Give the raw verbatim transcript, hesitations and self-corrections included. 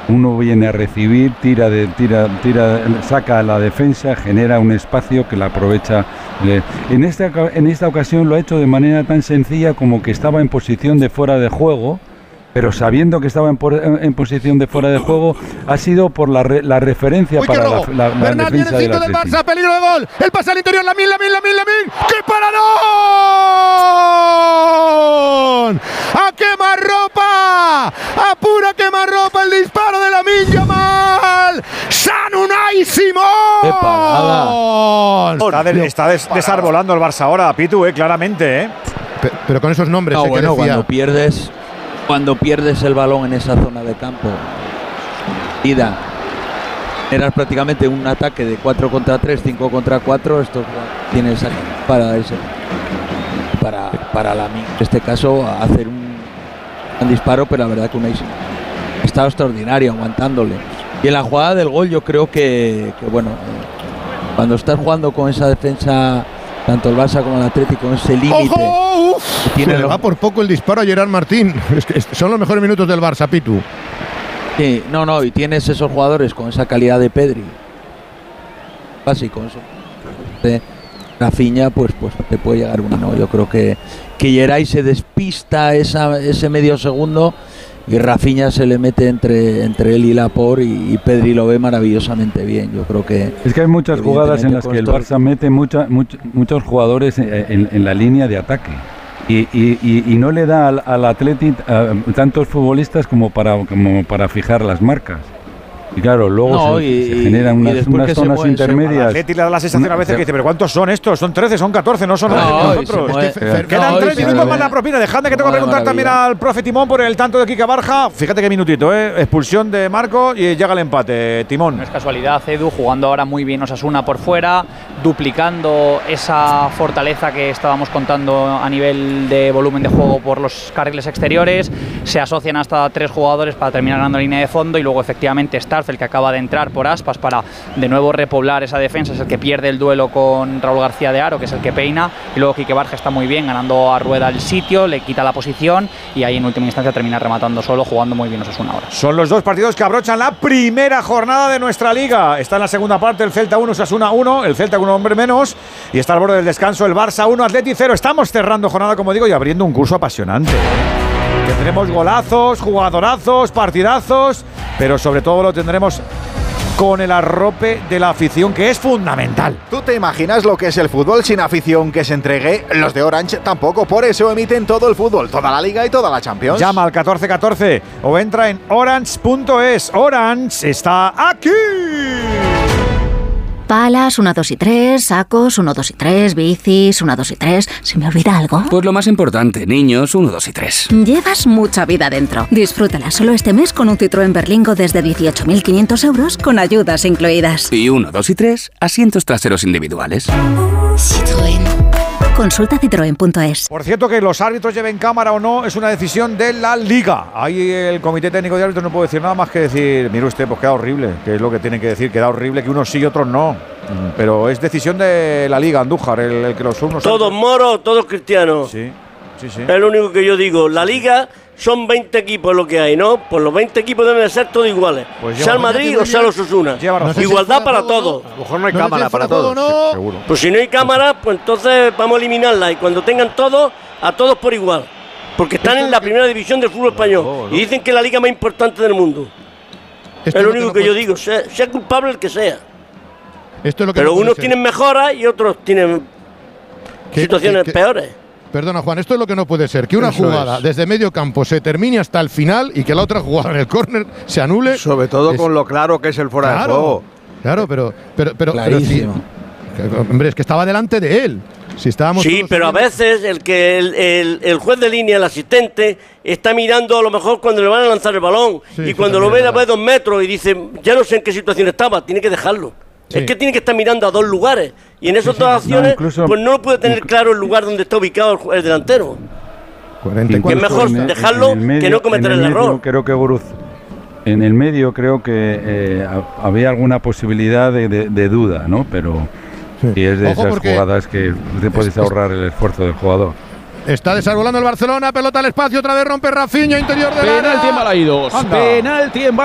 Uno viene a recibir, tira, de, tira, tira, saca a la defensa, genera un espacio que la aprovecha. En esta, en esta ocasión lo ha hecho de manera tan sencilla como que estaba en posición de fuera de juego, pero sabiendo que estaba en, por, en posición de fuera de juego, ha sido por la, re, la referencia Uy, para la, la, la Bernat defensa viene del Barça, peligro de gol. El pase al interior, Lamine, Lamine, Lamine, Lamine. ¡Qué paradón! ¡A quemarropa! ¡A pura quemarropa el disparo de Lamine Yamal! ¡San Unai Simón! ¡Qué parada! Está, de, está des, desarbolando el Barça ahora, Pitu, eh, claramente, ¿eh? Pero, pero con esos nombres, no, ¿eh? bueno, que decía. cuando pierdes... Cuando pierdes el balón en esa zona de campo, ida, eras prácticamente un ataque de cuatro contra tres, cinco contra cuatro, esto tienes para ese, para, para la, en este caso hacer un, un disparo, pero la verdad que Unai ha estado extraordinario aguantándole. Y en la jugada del gol yo creo que, que bueno, cuando estás jugando con esa defensa, tanto el Barça como el Atlético, ese límite. Tiene le va por poco el disparo a Gerard Martín. Es que son los mejores minutos del Barça, Pitu. Sí, no, no, y tienes esos jugadores con esa calidad de Pedri. Básico, eso. De Rafinha, pues, pues te puede llegar una, ¿no? Yo creo que, que Geray se despista esa, ese medio segundo y Rafinha se le mete entre, entre él y Laporte y, y Pedri lo ve maravillosamente bien. Yo creo que... Es que hay muchas jugadas en las que el Barça mete mucha, much, muchos jugadores en, en, en la línea de ataque. Y, y, y, y no le da al, al Athletic uh, tantos futbolistas como para, como para fijar las marcas. Y claro, luego no, se, y, se generan unas, unas zonas mueve, intermedias. Al Athletic le da la sensación a veces que dice, pero ¿cuántos son estos? Son trece, son catorce, no son no, nosotros. Mueve, es que, Fer, quedan no, tres minutos más la propina. Dejadme que tengo que preguntar también al profe Timón por el tanto de Quique Barja. Fíjate qué minutito, ¿eh? Expulsión de Marco y llega el empate. Timón. No es casualidad, Edu, jugando ahora muy bien Osasuna por fuera, duplicando esa fortaleza que estábamos contando a nivel de volumen de juego por los carriles exteriores. Se asocian hasta tres jugadores para terminar ganando la línea de fondo y luego efectivamente Starfel, que acaba de entrar por Aspas para de nuevo repoblar esa defensa, es el que pierde el duelo con Raúl García de Haro, que es el que peina, y luego Quique Barja está muy bien, ganando a Rueda el sitio, le quita la posición y ahí en última instancia termina rematando solo, jugando muy bien Osasuna ahora. Son los dos partidos que abrochan la primera jornada de nuestra liga. Está en la segunda parte el Celta uno, Osasuna uno, el Celta con un hombre menos, y está al borde del descanso el Barça uno, Atleti cero. Estamos cerrando jornada, como digo, y abriendo un curso apasionante. Tendremos golazos, jugadorazos, partidazos, pero sobre todo lo tendremos con el arrope de la afición, que es fundamental. ¿Tú te imaginas lo que es el fútbol sin afición que se entregue? Los de Orange tampoco, por eso emiten todo el fútbol, toda la Liga y toda la Champions. Llama al catorce catorce o entra en orange punto es. Orange está aquí. Palas, uno, dos y tres, sacos, uno, dos y tres, bicis, uno, dos y tres. ¿Se me olvida algo? Pues lo más importante, niños, uno, dos y tres. Llevas mucha vida dentro. Disfrútala solo este mes con un Citroën Berlingo desde dieciocho mil quinientos euros con ayudas incluidas. Y uno, dos y tres, asientos traseros individuales. Citroën. Consulta citroen punto es. Por cierto, que los árbitros lleven cámara o no es una decisión de la Liga. Ahí el Comité Técnico de Árbitros no puede decir nada más que decir, mire usted, pues queda horrible, que es lo que tienen que decir, queda horrible que unos sí y otros no. Pero es decisión de la Liga, Andújar, el, el que los unos... Todos moros, todos cristianos. Sí, sí, sí. Es lo único que yo digo. La Liga son veinte equipos lo que hay, ¿no? Pues los veinte equipos deben de ser todos iguales. Pues sea el Madrid o sea los Osasuna. No sé Igualdad si para todo, todos. ¿no? A lo mejor no hay no cámara para todos. No. Sí, seguro. Pues si no hay cámara, pues entonces vamos a eliminarla. Y cuando tengan todos, a todos por igual. Porque están en la primera división del fútbol español. No, no. Y dicen que es la liga más importante del mundo. Esto es lo único que, no que yo digo. Sea, sea culpable el que sea. Esto es lo que Pero no unos ser. tienen mejoras y otros tienen ¿Qué, situaciones qué, qué? peores. Perdona, Juan, esto es lo que no puede ser, que una Eso jugada es. desde medio campo se termine hasta el final y que la otra jugada en el córner se anule. Sobre todo es, con lo claro que es el fuera claro, de juego. Claro, pero... pero, pero, Clarísimo. pero sí, hombre, es que estaba delante de él. Si estábamos sí, pero a veces el que el, el, el juez de línea, el asistente, está mirando a lo mejor cuando le van a lanzar el balón. Sí, y cuando lo ve a dos metros y dice, ya no sé en qué situación estaba, tiene que dejarlo. Sí. Es que tiene que estar mirando a dos lugares. Y en esas sí, dos sí. acciones, no, incluso, pues no lo puede tener claro el lugar donde está ubicado el, el delantero. cuarenta y cuatro, que es mejor en dejarlo en medio, que no cometer el, el medio, error. Creo que Guruz, en el medio creo que eh, había alguna posibilidad de, de, de duda, ¿no? Pero sí. si es de Ojo esas jugadas que te puedes es, ahorrar el esfuerzo del jugador. Está desarbolando el Barcelona, pelota al espacio, otra vez rompe Rafinha, interior del área. Penalti en Balaidos. Penalti en